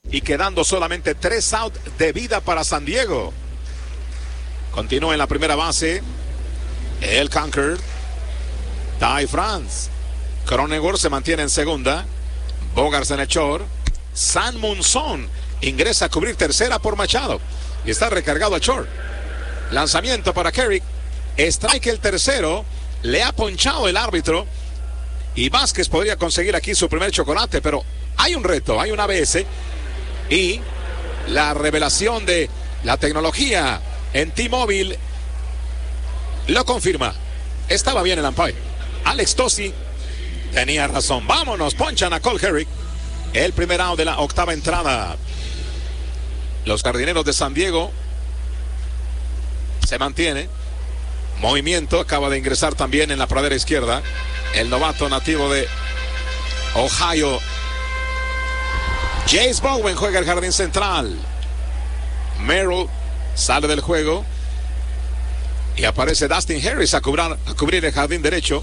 y quedando solamente 3 out de vida para San Diego. Continúa en la primera base el Concord. Ty France. Cronenworth se mantiene en segunda. Bogaerts en el short. San Munson ingresa a cubrir tercera por Machado y está recargado al short. Lanzamiento para Kerrick. Strike el tercero. Le ha ponchado el árbitro y Vázquez podría conseguir aquí su primer chocolate, pero hay un reto, hay un ABS y la revelación de la tecnología en T-Mobile lo confirma. Estaba bien el umpire. Alex Tosi tenía razón. Vámonos, ponchan a Cole Herrick. El primer out de la octava entrada. Los Jardineros de San Diego se mantiene. Movimiento, acaba de ingresar también en la pradera izquierda el novato nativo de Ohio. Jace Bowen juega el jardín central. Merrill sale del juego y aparece Dustin Harris a cubrir el jardín derecho.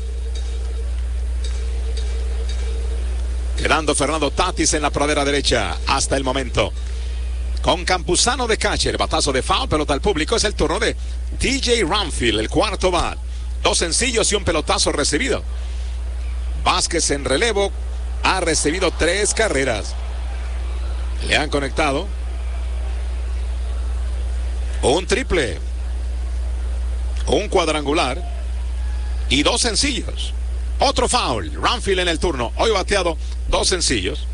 Quedando Fernando Tatis en la pradera derecha hasta el momento. Con Campuzano de catcher, batazo de foul, pelota al público. Es el turno de TJ Ramfield, el cuarto bat. 2 sencillos y un pelotazo recibido. Vázquez en relevo ha recibido 3 carreras. Le han conectado un triple, un cuadrangular y 2 sencillos. Otro foul. Ramfield en el turno. Hoy bateado 2 sencillos.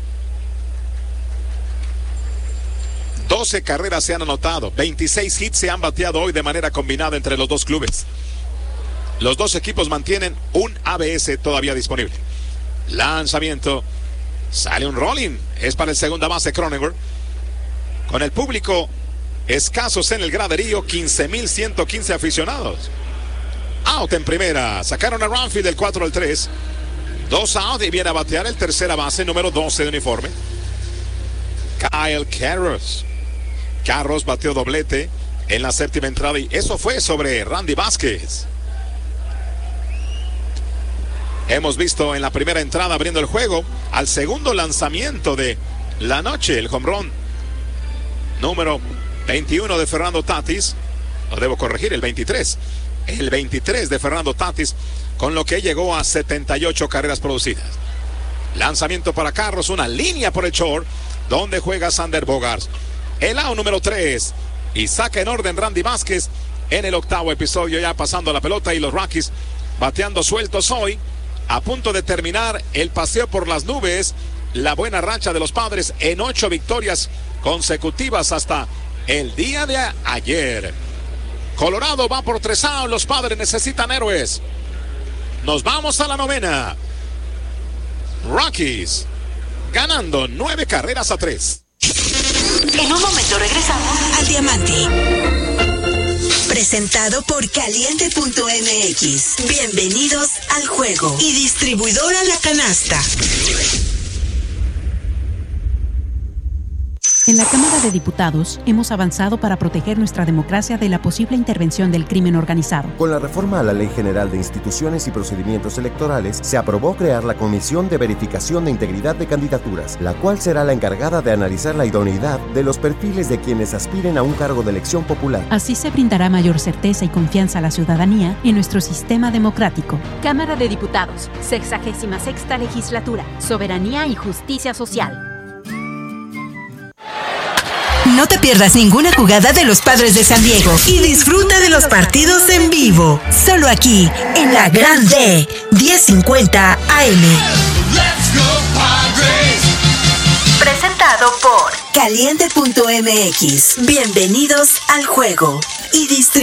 12 carreras se han anotado. 26 hits se han bateado hoy de manera combinada entre los dos clubes. Los dos equipos mantienen un ABS todavía disponible. Lanzamiento. Sale un rolling. Es para el segunda base Cronenworth. Con el público escasos en el graderío, 15,115 aficionados. Out en primera. Sacaron a Ramfield del 4 al 3. 2 out y viene a batear el tercera base, número 12 de uniforme. Kyle Carros. Carros bateó doblete en la séptima entrada y eso fue sobre Randy Vázquez. Hemos visto en la primera entrada abriendo el juego al segundo lanzamiento de la noche, el home run número 21 de Fernando Tatis. Lo debo corregir, el 23. El 23 de Fernando Tatis, con lo que llegó a 78 carreras producidas. Lanzamiento para Carros, una línea por el short, donde juega Sander Bogaerts. El out número 3 y saca en orden Randy Vázquez en el octavo episodio, ya pasando la pelota, y los Rockies bateando sueltos hoy, a punto de terminar el paseo por las nubes. La buena racha de los Padres en 8 victorias consecutivas hasta el día de ayer. Colorado va por 3 outs, los Padres necesitan héroes. Nos vamos a la novena. Rockies ganando 9 carreras a 3. En un momento regresamos al Diamante. Presentado por Caliente.mx. Bienvenidos al juego. Y distribuidora La Canasta. En la Cámara de Diputados hemos avanzado para proteger nuestra democracia de la posible intervención del crimen organizado. Con la reforma a la Ley General de Instituciones y Procedimientos Electorales, se aprobó crear la Comisión de Verificación de Integridad de Candidaturas, la cual será la encargada de analizar la idoneidad de los perfiles de quienes aspiren a un cargo de elección popular. Así se brindará mayor certeza y confianza a la ciudadanía en nuestro sistema democrático. Cámara de Diputados, 66ª Legislatura, Soberanía y Justicia Social. No te pierdas ninguna jugada de los Padres de San Diego y disfruta de los partidos en vivo. Solo aquí, en la Grande 1050 AM. Presentado por Caliente.mx. Bienvenidos al juego. Y